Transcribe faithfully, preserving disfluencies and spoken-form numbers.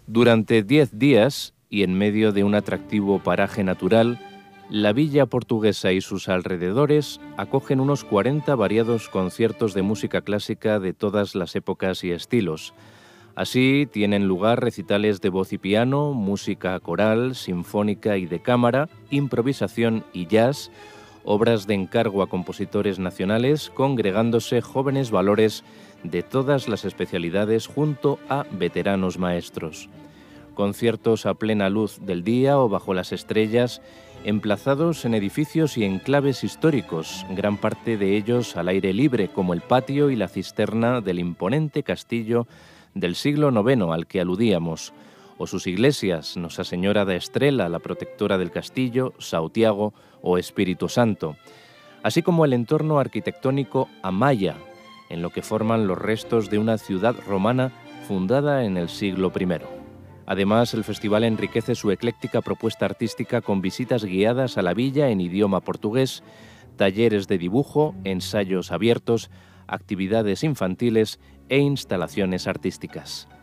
Durante diez días, y en medio de un atractivo paraje natural, la Villa Portuguesa y sus alrededores acogen unos cuarenta variados conciertos de música clásica de todas las épocas y estilos. Así tienen lugar recitales de voz y piano, música coral, sinfónica y de cámara, improvisación y jazz, obras de encargo a compositores nacionales, congregándose jóvenes valores de todas las especialidades junto a veteranos maestros. Conciertos a plena luz del día o bajo las estrellas, emplazados en edificios y enclaves históricos, gran parte de ellos al aire libre, como el patio y la cisterna del imponente castillo del siglo noveno al que aludíamos, o sus iglesias, Nosa Señora da Estrela, la protectora del castillo, Sautiago o Espíritu Santo, así como el entorno arquitectónico amaya, en lo que forman los restos de una ciudad romana fundada en el siglo primero. Además, el festival enriquece su ecléctica propuesta artística con visitas guiadas a la villa en idioma portugués, talleres de dibujo, ensayos abiertos, actividades infantiles e instalaciones artísticas.